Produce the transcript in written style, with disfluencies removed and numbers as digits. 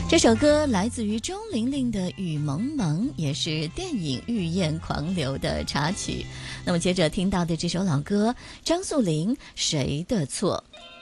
这首歌来自于钟玲玲的《雨蒙蒙》，也是电影《御宴狂流》的插曲。那么接着听到的这首老歌，张素玲《谁的错》。